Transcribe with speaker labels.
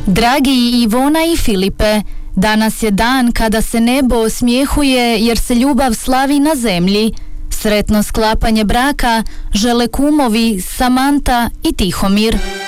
Speaker 1: Dragi Ivona i Filipe, danas je dan kada se nebo osmijehuje jer se ljubav slavi na zemlji. Sretno sklapanje braka žele kumovi Samanta i Tihomir.